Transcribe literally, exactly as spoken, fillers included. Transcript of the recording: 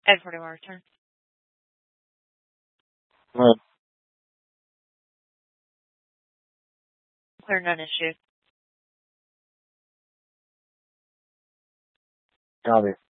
Edward, our turn. Right. Clear none issue. Copy.